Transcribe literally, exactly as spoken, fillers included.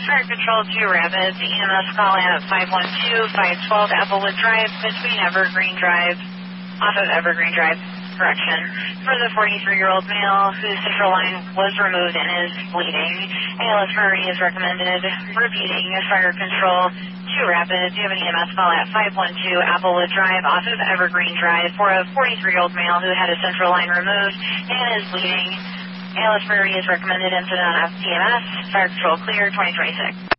Fire Control two Rapids, E M S call in at five one two, five twelve Applewood Drive between Evergreen Drive, off of Evergreen Drive, correction, for the forty-three-year-old male whose central line was removed and is bleeding. A L S priority is recommended. Repeating, Fire Control two Rapids, you have an E M S call at five one two Applewood Drive, off of Evergreen Drive, for a forty-three-year-old male who had a central line removed and is bleeding. A L S priority is recommended. Incident on F P M S. Fire Control clear, twenty twenty-six.